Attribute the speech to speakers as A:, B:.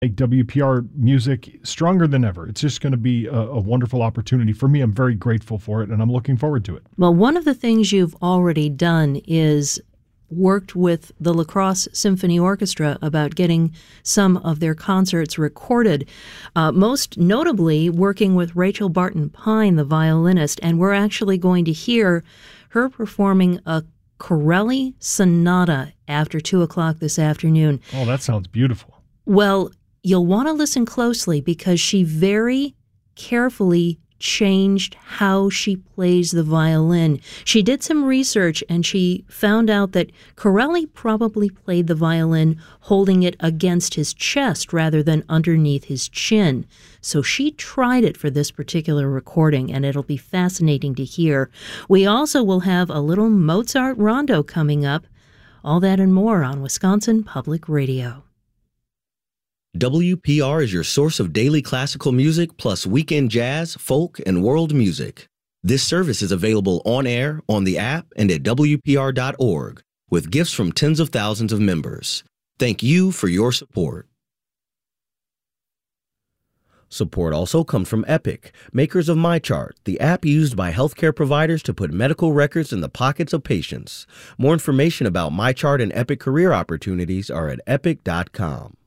A: make WPR music stronger than ever. It's just going to be a wonderful opportunity for me. I'm very grateful for it, and I'm looking forward to it.
B: Well, one of the things you've already done is worked with the La Crosse Symphony Orchestra about getting some of their concerts recorded, most notably working with Rachel Barton Pine, the violinist, and we're actually going to hear her performing a Corelli Sonata after 2 o'clock this afternoon.
A: Oh, that sounds beautiful.
B: Well, you'll want to listen closely because she very carefully changed how she plays the violin. She did some research and she found out that Corelli probably played the violin holding it against his chest rather than underneath his chin. So she tried it for this particular recording, and it'll be fascinating to hear. We also will have a little Mozart rondo coming up. All that and more on Wisconsin Public Radio.
C: WPR is your source of daily classical music plus weekend jazz, folk, and world music. This service is available on air, on the app, and at WPR.org, with gifts from tens of thousands of members. Thank you for your support. Support also comes from Epic, makers of MyChart, the app used by healthcare providers to put medical records in the pockets of patients. More information about MyChart and Epic career opportunities are at epic.com.